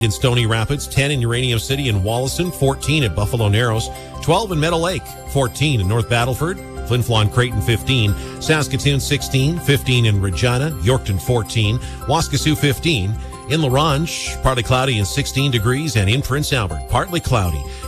In Stony Rapids, 10 in Uranium City and Wollaston, 14 at Buffalo Narrows, 12 in Meadow Lake, 14 in North Battleford, Flin Flon Creighton 15, Saskatoon 16, 15 in Regina, Yorkton 14, Waskesiu 15, in La Ronge, partly cloudy and 16 degrees, and in Prince Albert, partly cloudy.